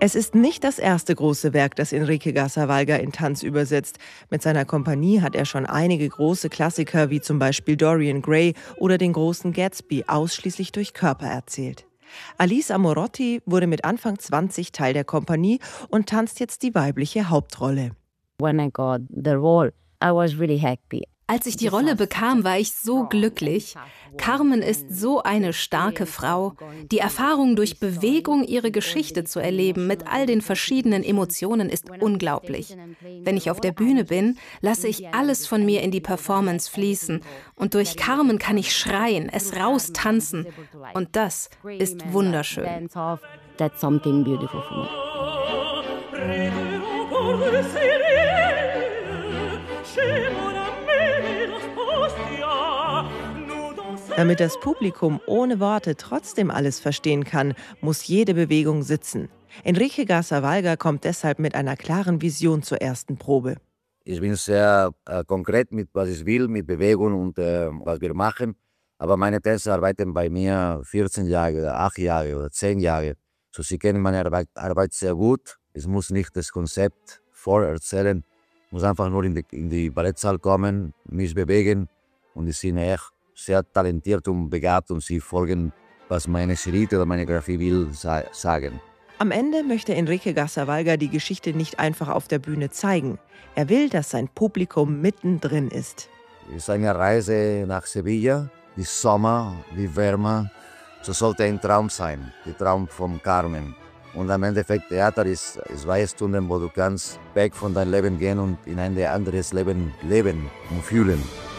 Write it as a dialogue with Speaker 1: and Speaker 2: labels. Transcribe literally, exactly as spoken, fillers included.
Speaker 1: Es ist nicht das erste große Werk, das Enrique Gazzarvalga in Tanz übersetzt. Mit seiner Kompanie hat er schon einige große Klassiker wie zum Beispiel Dorian Gray oder den großen Gatsby ausschließlich durch Körper erzählt. Alice Amorotti wurde mit Anfang zwanzig Teil der Kompanie und tanzt jetzt die weibliche Hauptrolle.
Speaker 2: When I got the role, I was really happy.
Speaker 3: Als ich die Rolle bekam, war ich so glücklich. Carmen ist so eine starke Frau. Die Erfahrung, durch Bewegung ihre Geschichte zu erleben, mit all den verschiedenen Emotionen, ist unglaublich. Wenn ich auf der Bühne bin, lasse ich alles von mir in die Performance fließen. Und durch Carmen kann ich schreien, es raustanzen. Und das ist wunderschön.
Speaker 2: That's something beautiful for me.
Speaker 1: Damit das Publikum ohne Worte trotzdem alles verstehen kann, muss jede Bewegung sitzen. Enrique Gazzarvalga kommt deshalb mit einer klaren Vision zur ersten Probe.
Speaker 4: Ich bin sehr äh, konkret mit was ich will, mit Bewegung und äh, was wir machen. Aber meine Tänzer arbeiten bei mir vierzehn Jahre, oder acht Jahre oder zehn Jahre. So, sie kennen meine Arbeit, Arbeit sehr gut. Es muss nicht das Konzept vorerzählen. Ich muss einfach nur in die, in die Ballettsaal kommen, mich bewegen und ich sind echt sehr talentiert und begabt und sie folgen, was meine Schritte oder meine Grafie will sagen.
Speaker 1: Am Ende möchte Enrique Gazzarvalga die Geschichte nicht einfach auf der Bühne zeigen. Er will, dass sein Publikum mittendrin ist.
Speaker 4: Es ist eine Reise nach Sevilla, die Sommer, die Wärme. So sollte ein Traum sein, der Traum von Carmen. Und am Endeffekt Theater ist, ist zwei Stunden, wo du kannst weg von deinem Leben gehen und in ein anderes Leben leben und fühlen.